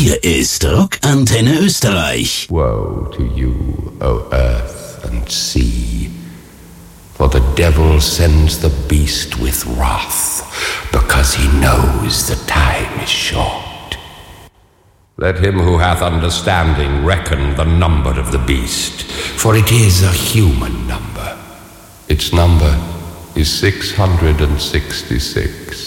Hier ist Rockantenne Österreich. Woe to you, O earth and sea, for the devil sends the beast with wrath, because he knows the time is short. Let him who hath understanding reckon the number of the beast, for it is a human number. Its number is 666.